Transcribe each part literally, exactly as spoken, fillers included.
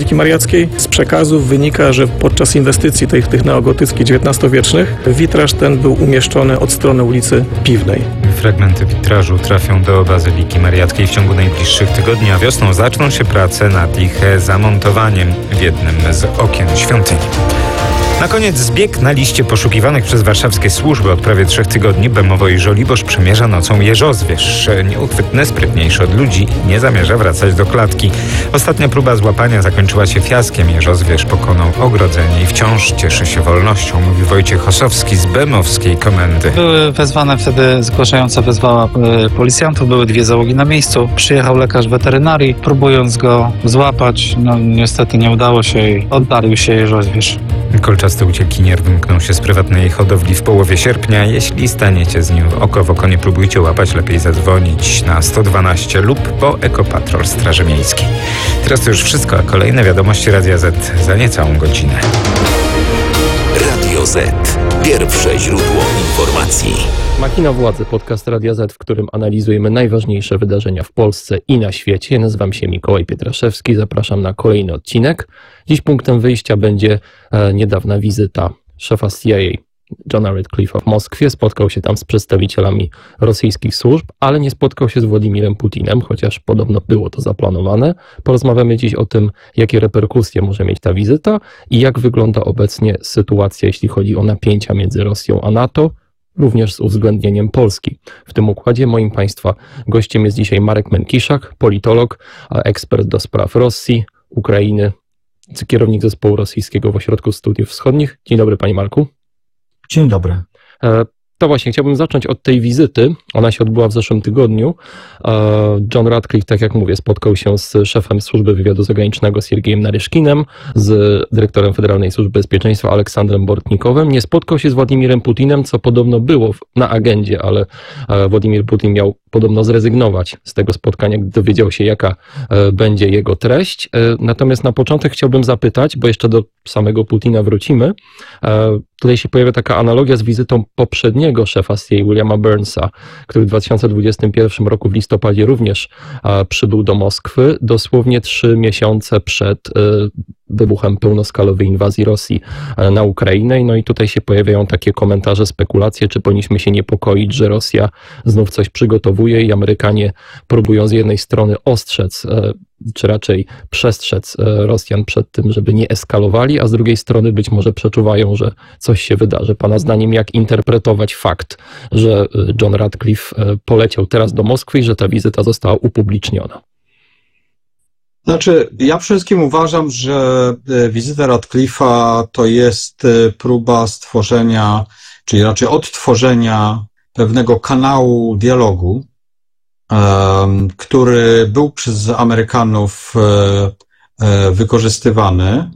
Wiki Mariackiej. Z przekazów wynika, że podczas inwestycji tych, tych neogotyckich dziewiętnastowiecznych witraż ten był umieszczony od strony ulicy Piwnej. Fragmenty witrażu trafią do Bazyliki Mariackiej w ciągu najbliższych tygodni, a wiosną zaczną się prace nad ich zamontowaniem w jednym z okien świątyni. Na koniec zbieg na liście poszukiwanych przez warszawskie służby od prawie trzech tygodni Bemowo i Żoliborz przemierza nocą jeżozwierz. Nieuchwytny, sprytniejszy od ludzi, nie zamierza wracać do klatki. Ostatnia próba złapania zakończyła się fiaskiem. Jeżozwierz pokonał ogrodzenie i wciąż cieszy się wolnością, mówi Wojciech Osowski z bemowskiej komendy. Były wezwane wtedy, zgłaszająca wezwała y, policjantów, były dwie załogi na miejscu. Przyjechał lekarz weterynarii, próbując go złapać, no niestety nie udało się i oddalił się jeżozwierz. Kolczasty uciekinier wymknął się z prywatnej hodowli w połowie sierpnia. Jeśli staniecie z nim w oko w oko, nie próbujcie łapać, lepiej zadzwonić na sto dwanaście lub po Ekopatrol Straży Miejskiej. Teraz to już wszystko, a kolejne wiadomości Radia Z za niecałą godzinę. Radio Z. Pierwsze źródło informacji. Machina Władzy, podcast Radia Z, w którym analizujemy najważniejsze wydarzenia w Polsce i na świecie. Nazywam się Mikołaj Pietraszewski, zapraszam na kolejny odcinek. Dziś punktem wyjścia będzie e, niedawna wizyta szefa C I A Johna Ratcliffe'a w Moskwie. Spotkał się tam z przedstawicielami rosyjskich służb, ale nie spotkał się z Władimirem Putinem, chociaż podobno było to zaplanowane. Porozmawiamy dziś o tym, jakie reperkusje może mieć ta wizyta i jak wygląda obecnie sytuacja, jeśli chodzi o napięcia między Rosją a NATO, również z uwzględnieniem Polski. W tym układzie moim Państwa gościem jest dzisiaj Marek Menkiszak, politolog, ekspert do spraw Rosji, Ukrainy, kierownik zespołu rosyjskiego w Ośrodku Studiów Wschodnich. Dzień dobry, panie Marku. Dzień dobry. To właśnie, chciałbym zacząć od tej wizyty. Ona się odbyła w zeszłym tygodniu. John Ratcliffe, tak jak mówię, spotkał się z szefem Służby Wywiadu Zagranicznego Siergiejem Naryszkinem, z dyrektorem Federalnej Służby Bezpieczeństwa Aleksandrem Bortnikowem. Nie spotkał się z Władimirem Putinem, co podobno było na agendzie, ale Władimir Putin miał podobno zrezygnować z tego spotkania, gdy dowiedział się, jaka będzie jego treść. Natomiast na początek chciałbym zapytać, bo jeszcze do samego Putina wrócimy. Tutaj się pojawia taka analogia z wizytą poprzedniego szefa C I A, Williama Burnsa, który w dwa tysiące dwudziestym pierwszym roku w listopadzie również przybył do Moskwy, dosłownie trzy miesiące przed wybuchem pełnoskalowej inwazji Rosji na Ukrainę. No i tutaj się pojawiają takie komentarze, spekulacje, czy powinniśmy się niepokoić, że Rosja znów coś przygotowuje i Amerykanie próbują z jednej strony ostrzec, czy raczej przestrzec Rosjan przed tym, żeby nie eskalowali, a z drugiej strony być może przeczuwają, że coś się wydarzy. Pana zdaniem, jak interpretować fakt, że John Ratcliffe poleciał teraz do Moskwy i że ta wizyta została upubliczniona? Znaczy, ja przede wszystkim uważam, że wizyta Ratcliffe'a to jest próba stworzenia, czyli raczej odtworzenia pewnego kanału dialogu, który był przez Amerykanów wykorzystywany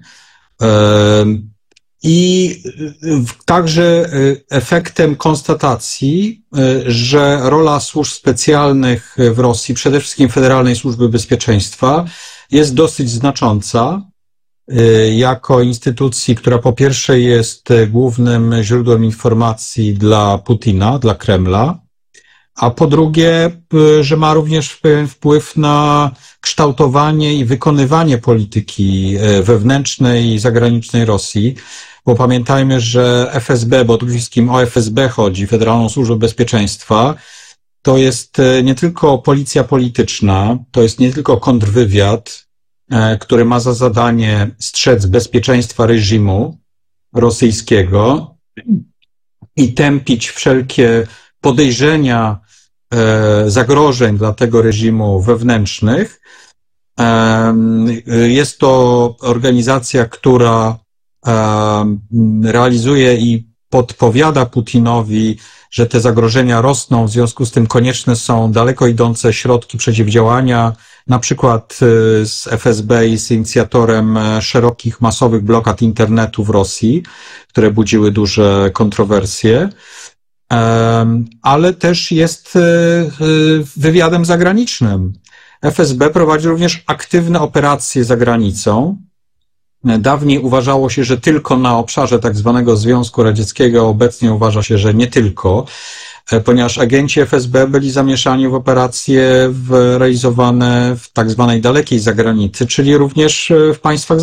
i także efektem konstatacji, że rola służb specjalnych w Rosji, przede wszystkim Federalnej Służby Bezpieczeństwa, jest dosyć znacząca jako instytucji, która po pierwsze jest głównym źródłem informacji dla Putina, dla Kremla, a po drugie, że ma również pewien wpływ na kształtowanie i wykonywanie polityki wewnętrznej i zagranicznej Rosji, bo pamiętajmy, że F S B, bo tu wszystkim o F S B chodzi, Federalną Służbę Bezpieczeństwa, to jest nie tylko policja polityczna, to jest nie tylko kontrwywiad, który ma za zadanie strzec bezpieczeństwa reżimu rosyjskiego i tępić wszelkie podejrzenia zagrożeń dla tego reżimu wewnętrznych. Jest to organizacja, która realizuje i podpowiada Putinowi, że te zagrożenia rosną, w związku z tym konieczne są daleko idące środki przeciwdziałania. Na przykład z F S B jest inicjatorem szerokich, masowych blokad internetu w Rosji, które budziły duże kontrowersje, ale też jest wywiadem zagranicznym. F S B prowadzi również aktywne operacje za granicą. Dawniej uważało się, że tylko na obszarze tak zwanego Związku Radzieckiego, obecnie uważa się, że nie tylko, ponieważ agenci F S B byli zamieszani w operacje realizowane w tak zwanej dalekiej zagranicy, czyli również w państwach